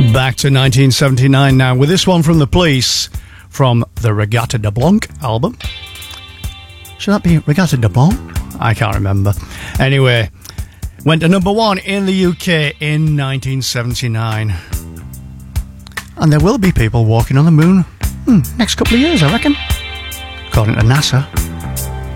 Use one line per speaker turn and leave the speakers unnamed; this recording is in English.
Back to 1979 now with this one from The Police from the Regatta de Blanc album. Should that be Regatta de Blanc? I can't remember. Anyway, went to number one in the UK in 1979. And there will be people walking on the moon next couple of years, I reckon, according to NASA.